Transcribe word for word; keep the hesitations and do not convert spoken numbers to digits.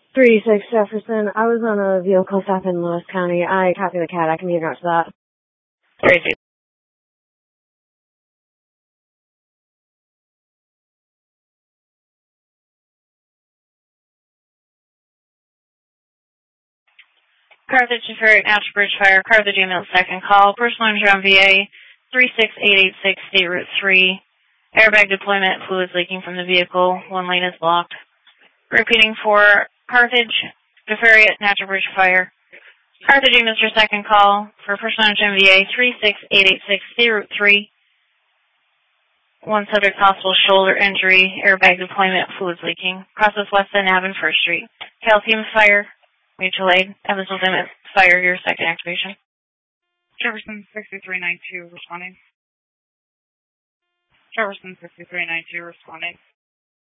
three six Jefferson. I was on a vehicle stop in Lewis County. I copy the cat. I can get out to that. Crazy. Carthage to Ferret, Natural Bridge Fire, Carthage ambulance second call. Personal injury on V A three six eight eight six, State Route three. Airbag deployment, fluids leaking from the vehicle. One lane is blocked. Repeating for Carthage to Ferret, Natural Bridge Fire. Carthage ambulance for second call for personal injury on V A three six eight eight six, State Route three. One subject possible shoulder injury, airbag deployment, fluids leaking. Process West End Avenue, First Street. Calcium Fire. Mutual aid, Evansville Limit, fire your second activation. Jefferson sixty-three ninety-two responding. Jefferson sixty-three ninety-two responding.